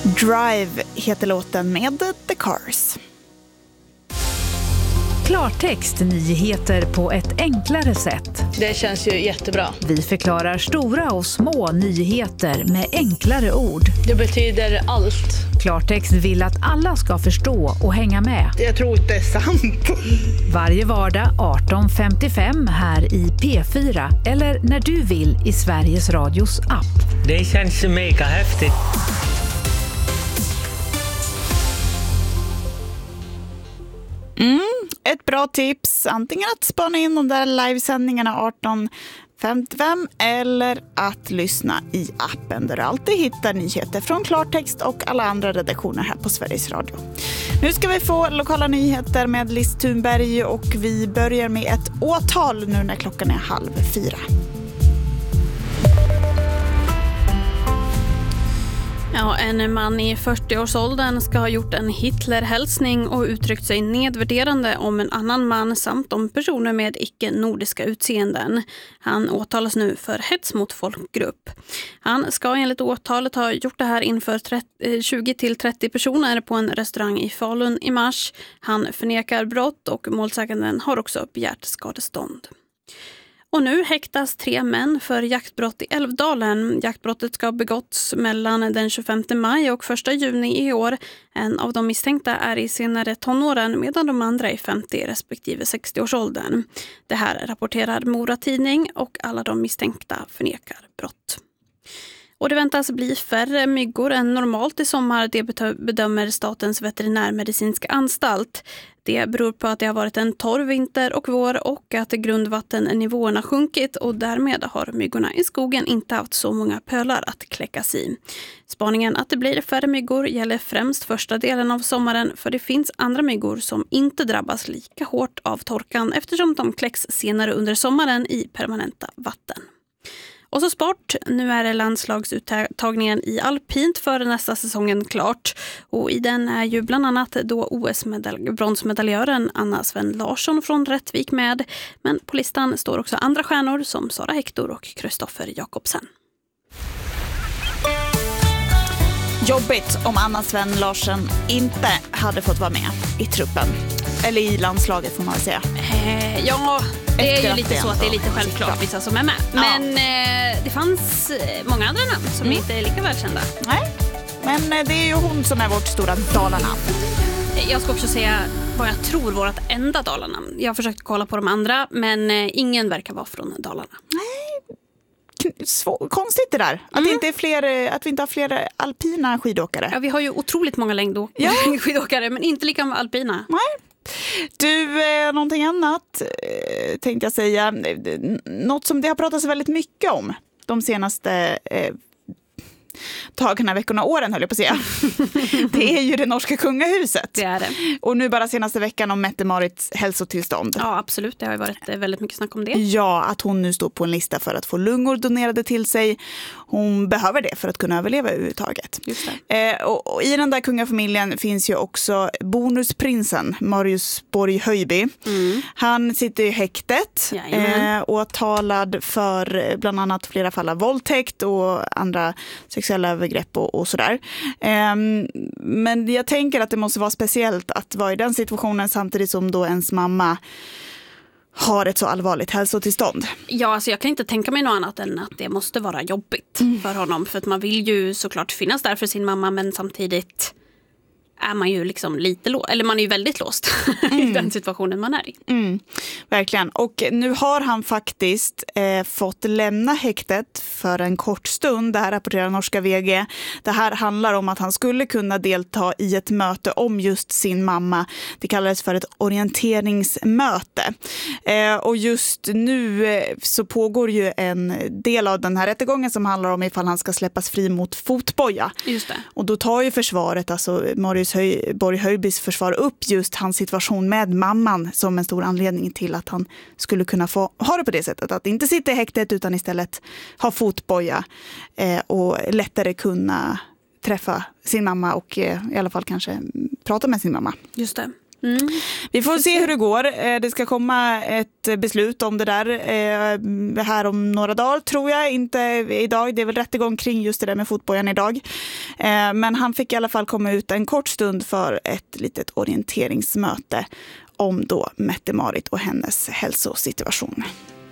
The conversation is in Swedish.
Drive heter låten med The Cars. Klartext, nyheter på ett enklare sätt. Det känns ju jättebra. Vi förklarar stora och små nyheter med enklare ord. Det betyder allt. Klartext vill att alla ska förstå och hänga med. Jag tror inte det är sant. Varje vardag 18:55 här i P4 eller när du vill i Sveriges Radios app. Det känns mega häftigt. Ett bra tips, antingen att spana in de där livesändningarna 18:55 eller att lyssna i appen där du alltid hittar nyheter från Klartext och alla andra redaktioner här på Sveriges Radio. Nu ska vi få lokala nyheter med Liz Thunberg och vi börjar med ett åtal nu när klockan är 3:30. Ja, en man i 40-årsåldern ska ha gjort en Hitlerhälsning och uttryckt sig nedvärderande om en annan man samt om personer med icke-nordiska utseenden. Han åtalas nu för hets mot folkgrupp. Han ska enligt åtalet ha gjort det här inför 20-30 personer på en restaurang i Falun i mars. Han förnekar brott och målsäganden har också begärt skadestånd. Och nu häktas 3 män för jaktbrott i Älvdalen. Jaktbrottet ska ha begåtts mellan den 25 maj och 1 juni i år. En av de misstänkta är i senare tonåren medan de andra är 50 respektive 60-årsåldern. Det här rapporterar Mora Tidning och alla de misstänkta förnekar brott. Och det väntas bli färre myggor än normalt i sommar, det bedömer Statens veterinärmedicinska anstalt. Det beror på att det har varit en torr vinter och vår och att grundvattennivåerna sjunkit och därmed har myggorna i skogen inte haft så många pölar att kläckas i. Spaningen att det blir färre myggor gäller främst första delen av sommaren för det finns andra myggor som inte drabbas lika hårt av torkan eftersom de kläcks senare under sommaren i permanenta vatten. Och så sport. Nu är landslagsuttagningen i alpint för nästa säsongen klart. Och i den är ju bland annat då OS-bronsmedaljören Anna Sven Larsson från Rättvik med. Men på listan står också andra stjärnor som Sara Hector och Kristoffer Jakobsen. Jobbigt om Anna Sven Larsson inte hade fått vara med i truppen. Eller i landslaget får man väl säga. Ja, det är ju lite så att det är lite självklart vissa som är med. Men det fanns många andra namn som inte är lika välkända. Nej, men det är ju hon som är vårt stora Dalarnamn. Jag ska också säga vad jag tror vårt enda Dalarnamn. Jag har försökt kolla på de andra, men ingen verkar vara från Dalarna. Nej, konstigt det där. Att, det inte är fler, att vi inte har fler alpina skidåkare. Ja, vi har ju otroligt många skidåkare, men inte lika med alpina. Nej. Du, någonting annat tänkte jag säga. Något som det har pratats väldigt mycket om de senaste dagarna, veckorna, åren höll jag på att säga. Det är ju det norska kungahuset. Det är det. Och nu bara senaste veckan om Mette-Marits hälsotillstånd. Ja, absolut. Det har ju varit väldigt mycket snack om det. Ja, att hon nu står på en lista för att få lungor donerade till sig. Hon behöver det för att kunna överleva överhuvudtaget. Just det. Och i den där kungafamiljen finns ju också bonusprinsen Marius Borg Höjby. Han sitter i häktet åtalad för bland annat flera fall av våldtäkt och andra sexuella övergrepp och sådär. Men jag tänker att det måste vara speciellt att vara i den situationen samtidigt som då ens mamma har ett så allvarligt hälsotillstånd. Ja, alltså jag kan inte tänka mig något annat än att det måste vara jobbigt för honom. För att man vill ju såklart finnas där för sin mamma, men samtidigt är man ju liksom lite eller man är ju väldigt låst i den situationen man är i. Verkligen. Och nu har han faktiskt fått lämna häktet för en kort stund. Det här rapporterar norska VG. Det här handlar om att han skulle kunna delta i ett möte om just sin mamma. Det kallades för ett orienteringsmöte. Och just nu så pågår ju en del av den här rättegången som handlar om ifall han ska släppas fri mot fotboja. Just det. Och då tar ju försvaret, alltså Marius Borg Höjbys försvar, upp just hans situation med mamman som en stor anledning till att han skulle kunna få ha det på det sättet. Att inte sitta i häktet utan istället ha fotboja och lättare kunna träffa sin mamma och i alla fall kanske prata med sin mamma. Just det. Vi får se hur det går. Det ska komma ett beslut om det där här om några dagar, tror jag. Inte idag, det är väl rättegång kring just det där med fotbojan idag. Men han fick i alla fall komma ut en kort stund för ett litet orienteringsmöte om då Mette-Marit och hennes hälsosituation.